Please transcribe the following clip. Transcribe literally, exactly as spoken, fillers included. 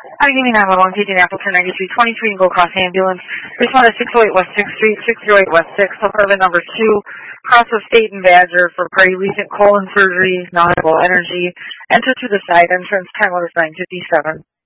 Allegheny nine one one, paging Appleton ninety-three twenty-three, Eagle Cross Ambulance. Respond to six oh eight West sixth Street, six oh eight West sixth, apartment number two, cross of State and Badger for Gray Recent Colon Surgery, Nautical Energy. Enter to the side entrance, time was nine fifty-seven.